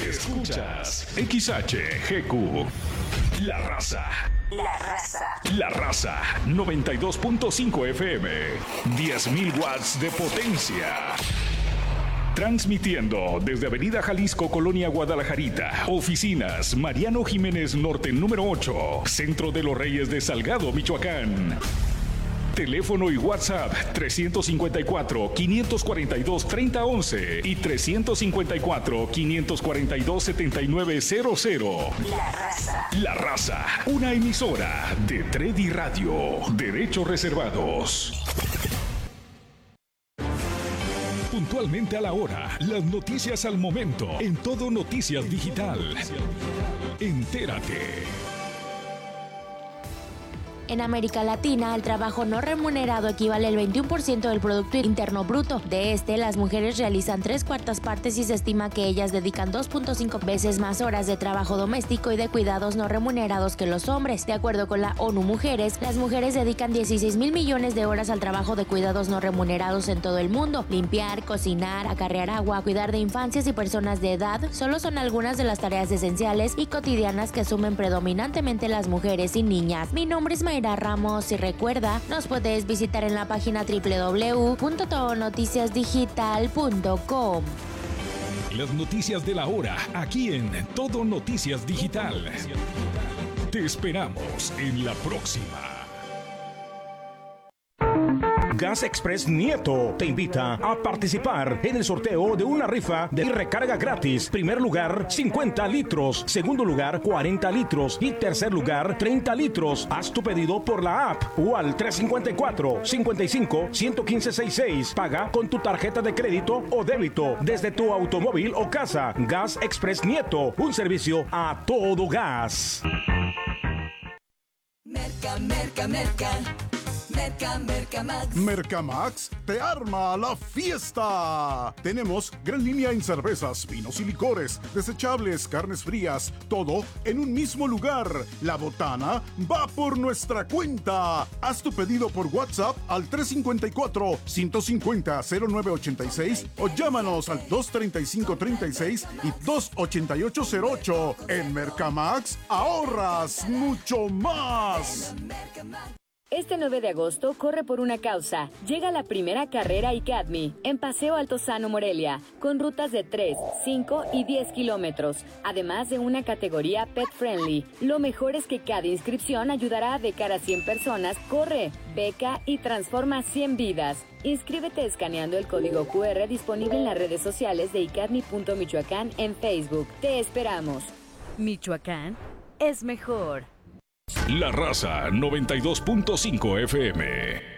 Escuchas XHGQ. La Raza. La Raza. La Raza 92.5 FM. 10.000 watts de potencia. Transmitiendo desde Avenida Jalisco, Colonia Guadalajarita. Oficinas Mariano Jiménez Norte número 8. Centro de los Reyes de Salgado, Michoacán. Teléfono y WhatsApp 354-542-3011 y 354-542-7900. La Raza. La Raza, una emisora de Tredi Radio. Derechos reservados. Puntualmente a la hora, las noticias al momento, en Todo Noticias Digital. Entérate. En América Latina, el trabajo no remunerado equivale al 21% del Producto Interno Bruto. De las mujeres realizan 3/4 partes y se estima que ellas dedican 2.5 veces más horas de trabajo doméstico y de cuidados no remunerados que los hombres. De acuerdo con la ONU Mujeres, las mujeres dedican 16,000 millones de horas al trabajo de cuidados no remunerados en todo el mundo. Limpiar, cocinar, acarrear agua, cuidar de infancias y personas de edad solo son algunas de las tareas esenciales y cotidianas que asumen predominantemente las mujeres y niñas. Mi nombre es Mayra Ramos y recuerda, nos puedes visitar en la página www.todonoticiasdigital.com. Las noticias de la hora, aquí en Todo Noticias Digital. Te esperamos en la próxima. Gas Express Nieto te invita a participar en el sorteo de una rifa de recarga gratis. Primer lugar, 50 litros. Segundo lugar, 40 litros. Y tercer lugar, 30 litros. Haz tu pedido por la app o al 354-55-115-66. Paga con tu tarjeta de crédito o débito desde tu automóvil o casa. Gas Express Nieto, un servicio a todo gas. Mercamax te arma la fiesta. Tenemos gran línea en cervezas, vinos y licores, desechables, carnes frías, todo en un mismo lugar. La botana va por nuestra cuenta. Haz tu pedido por WhatsApp al 354-150-0986 o llámanos al 235-36 y 28808. En Mercamax ahorras mucho más. Este 9 de agosto corre por una causa. Llega la primera carrera ICADMI en Paseo Altozano, Morelia, con rutas de 3, 5 y 10 kilómetros, además de una categoría pet friendly. Lo mejor es que cada inscripción ayudará a becar a 100 personas. Corre, beca y transforma 100 vidas. Inscríbete escaneando el código QR disponible en las redes sociales de icadmi.michoacán en Facebook. Te esperamos. Michoacán es mejor. La Raza 92.5 FM.